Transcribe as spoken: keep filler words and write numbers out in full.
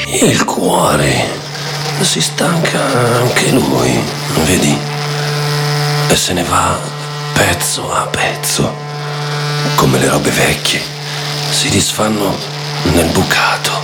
Il cuore si stanca anche lui, vedi? E se ne va pezzo a pezzo, come le robe vecchie si disfanno nel bucato.